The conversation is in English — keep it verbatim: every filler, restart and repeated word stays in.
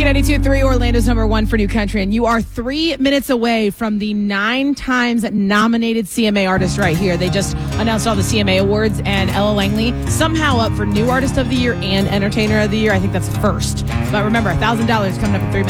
ninety-two point three, Orlando's number one for new country, and you are three minutes away from the nine times nominated C M A artist right here. They just announced all the C M A awards, and Ella Langley somehow up for new artist of the year and entertainer of the year. I think that's first. But remember, one thousand dollars coming up in three minutes.